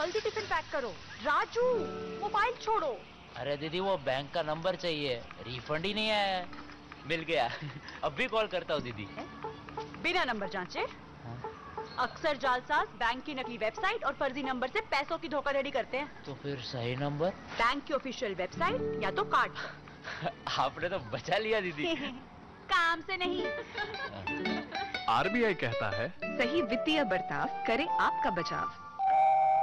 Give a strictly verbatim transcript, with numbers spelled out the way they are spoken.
जल्दी tiffin pack करो। Raju, mobile छोड़ो। अरे दीदी वो बैंक का नंबर चाहिए, रिफंड ही नहीं आया है। मिल गया। अब भी कॉल करता हूँ दीदी। बिना नंबर जांचे? अक्सर जालसाज बैंक की नकली वेबसाइट और फर्जी नंबर से पैसों की धोखाधड़ी करते हैं। तो फिर सही नंबर? बैंक की ऑफिशियल वेबसाइट या तो कार्ड पर। आपने तो बचा लिया दीदी। काम से नहीं। आरबीआई कहता है, सही वित्तीय बर्ताव करे आपका बचाव।